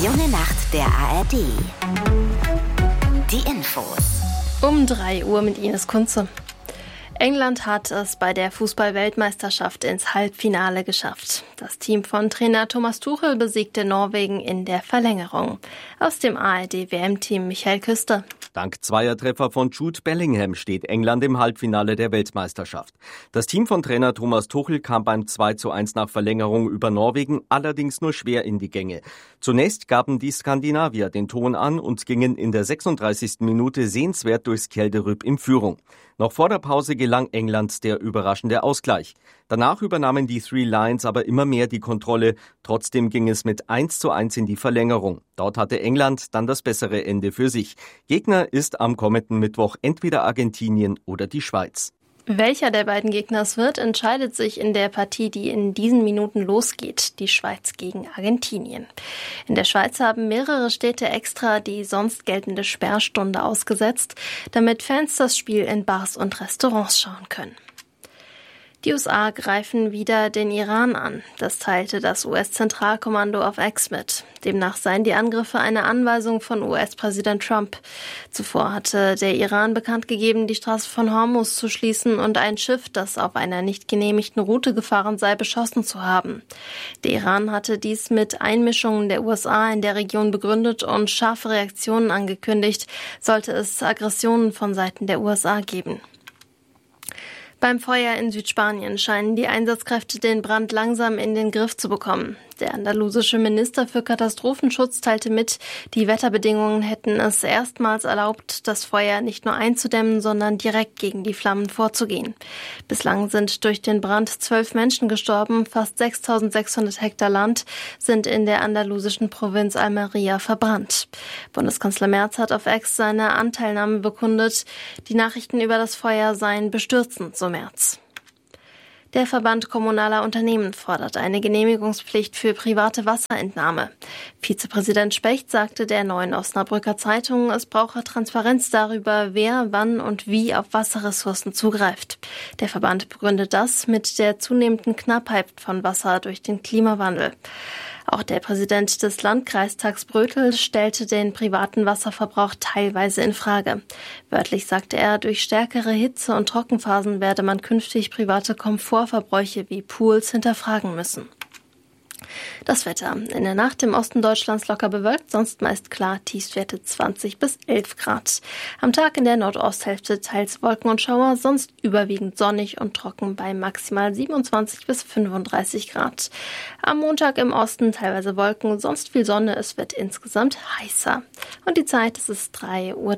Die junge Nacht der ARD. Die Infos. Um 3 Uhr mit Ines Kunze. England hat es bei der Fußball-Weltmeisterschaft ins Halbfinale geschafft. Das Team von Trainer Thomas Tuchel besiegte Norwegen in der Verlängerung. Aus dem ARD-WM-Team Michael Küster. Dank Zweiertreffer von Jude Bellingham steht England im Halbfinale der Weltmeisterschaft. Das Team von Trainer Thomas Tuchel kam beim 2:1 nach Verlängerung über Norwegen allerdings nur schwer in die Gänge. Zunächst gaben die Skandinavier den Ton an und gingen in der 36. Minute sehenswert durchs Kälderüb in Führung. Noch vor der Pause gelang England der überraschende Ausgleich. Danach übernahmen die Three Lions aber immer mehr die Kontrolle. Trotzdem ging es mit 1:1 in die Verlängerung. Dort hatte England dann das bessere Ende für sich. Gegner ist am kommenden Mittwoch entweder Argentinien oder die Schweiz. Welcher der beiden Gegner es wird, entscheidet sich in der Partie, die in diesen Minuten losgeht, die Schweiz gegen Argentinien. In der Schweiz haben mehrere Städte extra die sonst geltende Sperrstunde ausgesetzt, damit Fans das Spiel in Bars und Restaurants schauen können. Die USA greifen wieder den Iran an. Das teilte das US-Zentralkommando auf X mit. Demnach seien die Angriffe eine Anweisung von US-Präsident Trump. Zuvor hatte der Iran bekannt gegeben, die Straße von Hormuz zu schließen und ein Schiff, das auf einer nicht genehmigten Route gefahren sei, beschossen zu haben. Der Iran hatte dies mit Einmischungen der USA in der Region begründet und scharfe Reaktionen angekündigt, sollte es Aggressionen von Seiten der USA geben. Beim Feuer in Südspanien scheinen die Einsatzkräfte den Brand langsam in den Griff zu bekommen. Der andalusische Minister für Katastrophenschutz teilte mit, die Wetterbedingungen hätten es erstmals erlaubt, das Feuer nicht nur einzudämmen, sondern direkt gegen die Flammen vorzugehen. Bislang sind durch den Brand 12 Menschen gestorben, fast 6.600 Hektar Land sind in der andalusischen Provinz Almería verbrannt. Bundeskanzler Merz hat auf X seine Anteilnahme bekundet. Die Nachrichten über das Feuer seien bestürzend, so Merz. Der Verband kommunaler Unternehmen fordert eine Genehmigungspflicht für private Wasserentnahme. Vizepräsident Specht sagte der Neuen Osnabrücker Zeitung, es brauche Transparenz darüber, wer, wann und wie auf Wasserressourcen zugreift. Der Verband begründet das mit der zunehmenden Knappheit von Wasser durch den Klimawandel. Auch der Präsident des Landkreistags Brötel stellte den privaten Wasserverbrauch teilweise in Frage. Wörtlich sagte er, durch stärkere Hitze- und Trockenphasen werde man künftig private Komfortverbräuche wie Pools hinterfragen müssen. Das Wetter. In der Nacht im Osten Deutschlands locker bewölkt, sonst meist klar, Tiefstwerte 20 bis 11 Grad. Am Tag in der Nordosthälfte teils Wolken und Schauer, sonst überwiegend sonnig und trocken bei maximal 27 bis 35 Grad. Am Montag im Osten teilweise Wolken, sonst viel Sonne, es wird insgesamt heißer. Und die Zeit, es ist 3:03 Uhr.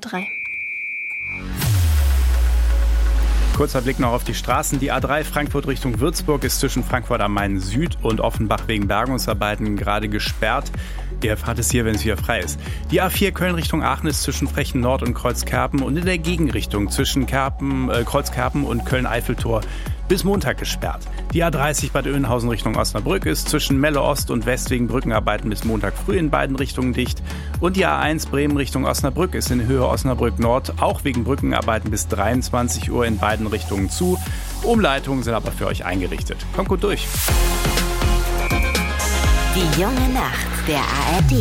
Kurzer Blick noch auf die Straßen. Die A3 Frankfurt Richtung Würzburg ist zwischen Frankfurt am Main Süd und Offenbach wegen Bergungsarbeiten gerade gesperrt. Ihr erfahrt es hier, wenn es wieder frei ist. Die A4 Köln Richtung Aachen ist zwischen Frechen Nord und Kreuzkerpen und in der Gegenrichtung zwischen Kreuzkerpen und Köln-Eiffeltor bis Montag gesperrt. Die A30 Bad Oeynhausen Richtung Osnabrück ist zwischen Melle Ost und West wegen Brückenarbeiten bis Montag früh in beiden Richtungen dicht. Und die A1 Bremen Richtung Osnabrück ist in Höhe Osnabrück Nord auch wegen Brückenarbeiten bis 23 Uhr in beiden Richtungen zu. Umleitungen sind aber für euch eingerichtet. Kommt gut durch. Die junge Nacht der ARD.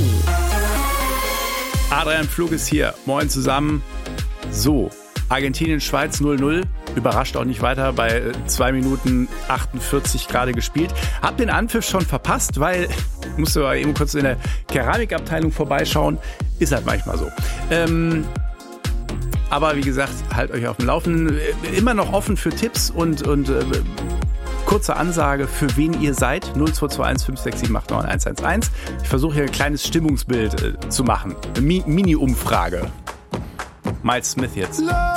Adrian Flug ist hier. Moin zusammen. So, Argentinien-Schweiz 0:0. Überrascht auch nicht weiter, bei 2 Minuten 48 gerade gespielt. Hab den Anpfiff schon verpasst, weil ich musste aber eben kurz in der Keramikabteilung vorbeischauen. Ist halt manchmal so. Aber wie gesagt, halt euch auf dem Laufenden. Immer noch offen für Tipps und kurze Ansage, für wen ihr seid. 0221 567 89 111. Ich versuche hier ein kleines Stimmungsbild zu machen. Mini-Umfrage. Miles Smith jetzt.